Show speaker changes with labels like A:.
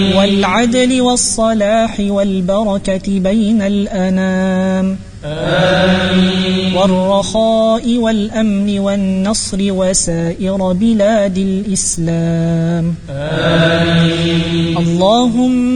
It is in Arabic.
A: والعدل والصلاح والبركة بين الأنام.
B: آمين.
A: والرخاء والأمن والنصر وسائر بلاد الإسلام.
B: آمين.
A: اللهم